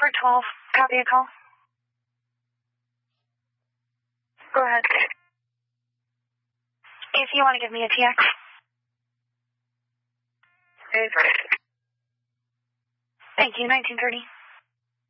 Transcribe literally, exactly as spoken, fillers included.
Bedford twelve. Copy a call. Go ahead. If you want to give me a T X. Thank you, nineteen thirty.